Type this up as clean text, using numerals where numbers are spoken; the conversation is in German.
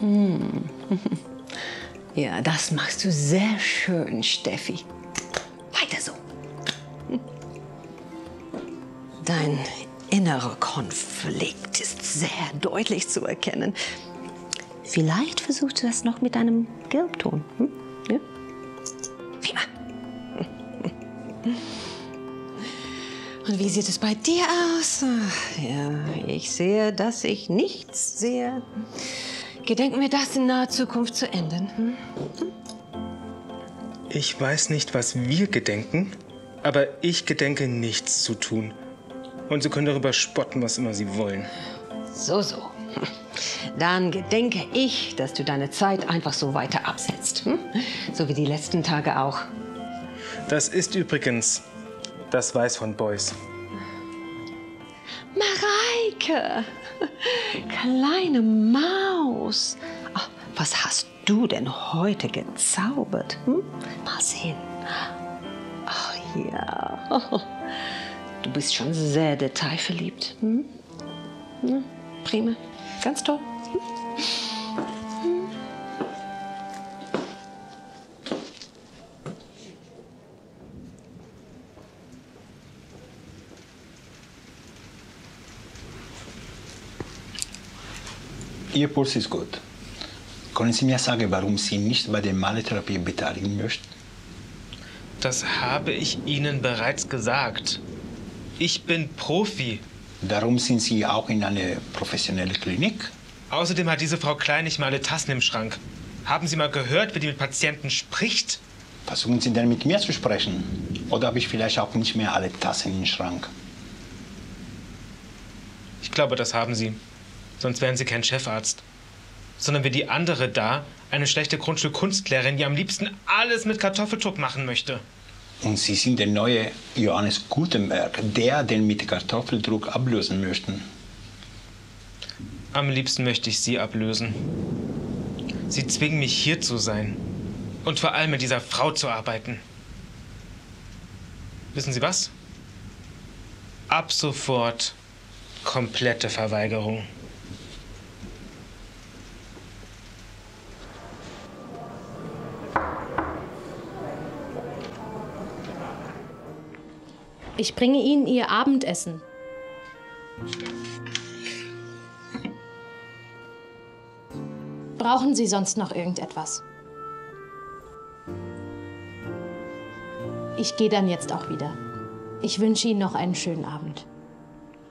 Ja, das machst du sehr schön, Steffi. Weiter so. Dein innerer Konflikt ist sehr deutlich zu erkennen. Vielleicht versuchst du das noch mit einem Gelbton. Ja? Prima. Und wie sieht es bei dir aus? Ja, ich sehe, dass ich nichts sehe. Gedenken wir das in naher Zukunft zu ändern? Ich weiß nicht, was wir gedenken, aber ich gedenke, nichts zu tun. Und Sie können darüber spotten, was immer Sie wollen. So. Dann gedenke ich, dass du deine Zeit einfach so weiter absetzt. So wie die letzten Tage auch. Das ist übrigens das Weiß von Beuys. Mareike, kleine Maus. Ach, was hast du denn heute gezaubert? Mal sehen. Ach ja, du bist schon sehr detailverliebt. Prima, ganz toll. Ihr Puls ist gut. Können Sie mir sagen, warum Sie nicht bei der Malertherapie beteiligen möchten? Das habe ich Ihnen bereits gesagt. Ich bin Profi. Darum sind Sie auch in einer professionellen Klinik? Außerdem hat diese Frau Klein nicht mal alle Tassen im Schrank. Haben Sie mal gehört, wie die mit Patienten spricht? Versuchen Sie denn mit mir zu sprechen? Oder habe ich vielleicht auch nicht mehr alle Tassen im Schrank? Ich glaube, das haben Sie. Sonst wären Sie kein Chefarzt. Sondern wie die andere da, eine schlechte Grundschulkunstlehrerin, die am liebsten alles mit Kartoffeltrupp machen möchte. Und Sie sind der neue Johannes Gutenberg, der den mit Kartoffeldruck ablösen möchte. Am liebsten möchte ich Sie ablösen. Sie zwingen mich, hier zu sein. Und vor allem mit dieser Frau zu arbeiten. Wissen Sie was? Ab sofort komplette Verweigerung. Ich bringe Ihnen Ihr Abendessen. Brauchen Sie sonst noch irgendetwas? Ich gehe dann jetzt auch wieder. Ich wünsche Ihnen noch einen schönen Abend.